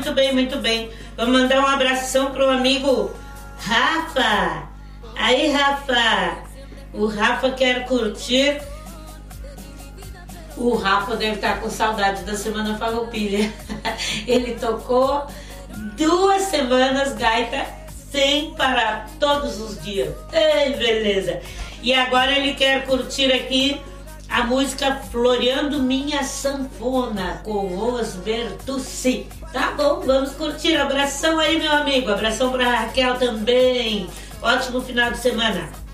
muito bem, muito bem. Vamos mandar um abração pro amigo Rafa. Aí, Rafa. O Rafa quer curtir. O Rafa deve estar com saudade da Semana Farroupilha. Ele tocou 2 semanas gaita sem parar, todos os dias. Ei, beleza. E agora ele quer curtir aqui a música Floreando Minha Sanfona, com Os Bertucci. Tá bom, vamos curtir. Abração aí, meu amigo. Abração pra Raquel também. Ótimo final de semana.